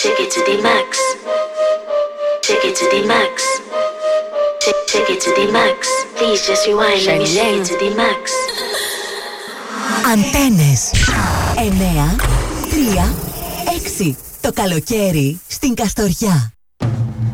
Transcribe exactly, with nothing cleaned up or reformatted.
Take it to the max. Take it to the max. Take, take it to the max. Please just rewind. Let me take it to the max. Αντένες εννιά τρία έξι. Το καλοκαίρι στην Καστοριά.